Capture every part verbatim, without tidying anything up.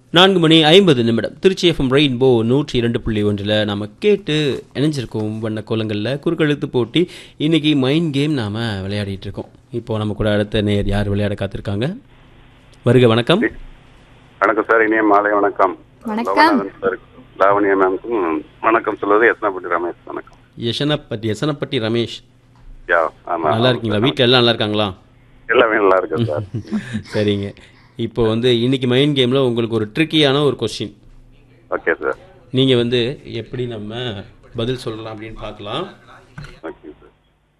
நான்கு மணி ஐம்பது நிமிடம் திருச்சி எஃப்எம் ரெயின்போ நூற்றி இரண்டு புள்ளி ஒன்றில் நம்ம கேட்டு இணைஞ்சிருக்கோம் வண்ண கோலங்களில் குறுக்கெழுத்து போட்டி. இன்றைக்கி மைண்ட் கேம் நாம் விளையாடிட்டு இருக்கோம். இப்போது நம்ம கூட அடுத்த நேர் யார் விளையாட காத்திருக்காங்க? வருக. வணக்கம். வணக்கம் சார், இனிய மாலை வணக்கம். வணக்கம் சார், லாவணியா மேம்க்கும் வணக்கம் சொல்வது எசனப்பட்டி ரமேஷ். வணக்கம். எசனப்பட்டி எசனப்பட்டி ரமேஷ். யா, ஆமாம். நல்லா இருக்கீங்களா? வீட்டில் எல்லாம் நல்லா இருக்காங்களா? எல்லாமே நல்லா இருக்கு சார். சரிங்க. இப்போ வந்து இன்னைக்கு மைண்ட் கேமில் உங்களுக்கு ஒரு ட்ரிக்கியான ஒரு கொஸ்டின். Okay sir. நீங்கள் வந்து எப்படி நம்ம பதில் சொல்லலாம் அப்படின்னு பார்க்கலாம். Okay sir.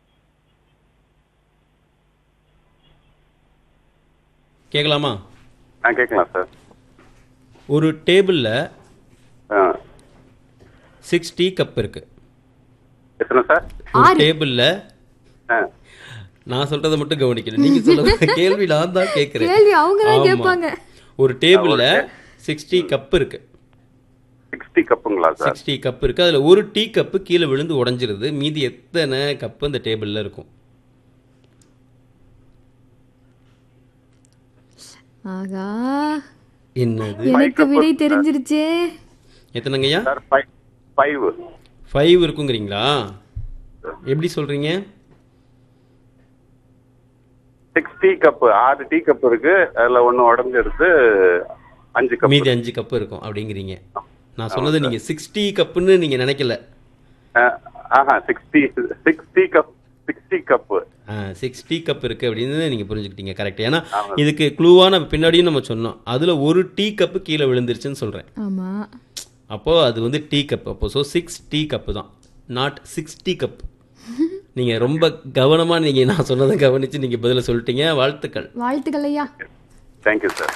கேட்கலாமா? ஆ, கேட்கலாம் சார். ஒரு டேபிளில் ஆ, சிக்ஸ் டீ கப் இருக்கு. எத்தனை சார்? ஒரு டேபிளில் ஆ, நான் சொல்றதை மட்டும் கவனிக்கணும். நீங்க சொல்ல கேள்வி நான் தான் கேட்கிறேன். கேள்வி அவங்க தான் கேட்பாங்க. ஒரு டேபிள்ல சிக்ஸ்டி கப் இருக்கு. Sixty கப்புங்களா sir? சிக்ஸ்டி கப் இருக்கு. அதுல ஒரு டீ கப்பு கீழே விழுந்து உடைஞ்சிருது. மீதி எத்தனை கப் அந்த டேபிள்ல இருக்கும்? ஆகா, என்னது? எனக்கு விடை தெரிஞ்சிருச்சே. எத்தனைங்கய்யா? Sir, five five five இருக்குங்கிறீங்களா? எப்படி சொல்றீங்க? சிக்ஸ் டீ கப்பு, ஆறு டீ கப் இருக்கு. அதுல ஒன்னு உடஞ்சிருது, அஞ்சு கப். மீதி அஞ்சு கப் இருக்கும் அப்படிங்கிறீங்க. நான் சொன்னது நீங்க சிக்ஸ்டி கப்புன்னு நீங்க நினைக்கல. ஆஹா, sixty sixty cup sixty cup six tea cup இருக்கு அப்படின்னு நீங்க புரிஞ்சுக்கிட்டீங்க. கரெக்ட். ஏன்னா இதுக்கு க்ளூவான பின்னாடியும் நம்ம சொன்னோம். அதுல ஒரு டீ கப்பு கீழே விழுந்துருச்சுன்னு சொல்றேன். ஆமா, அப்போ அது வந்து டீ கப். அப்போ ஸோ சிக்ஸ் டீ கப்பு தான், நாட் சிக்ஸ்டி கப். நீங்க ரொம்ப கவனமா நீங்க நான் சொன்னதை கவனிச்சு நீங்க பதில சொல்லிட்டீங்க. வாழ்த்துக்கள். வாழ்த்துக்கள் ஐயா. Thank you sir.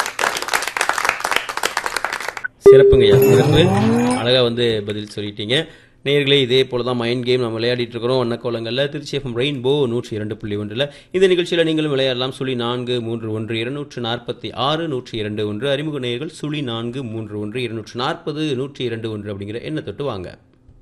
சிறப்புங்க ஐயா, சிறப்பு. அழகா வந்து பதில் சொல்லிட்டீங்க. நேயர்களே, இதே போல தான் மைண்ட் கேம் நம்ம விளையாடிட்டு இருக்கிறோம் வண்ணக்கோலங்களில் திருச்சி எஃப்எம் ரெயின்போ நூற்றி இரண்டு புள்ளி ஒன்றில். இந்த நிகழ்ச்சியில் நீங்களும் விளையாடலாம். சுழி நான்கு மூன்று ஒன்று இருநூற்று நாற்பத்தி ஆறு நூற்றி இரண்டு ஒன்று. அறிமுக நேயர்கள் சுழி நான்கு மூன்று ஒன்று இருநூற்று நாற்பது நூற்றி இரண்டு ஒன்று அப்படிங்கிற எண்ணை தொட்டு வாங்க.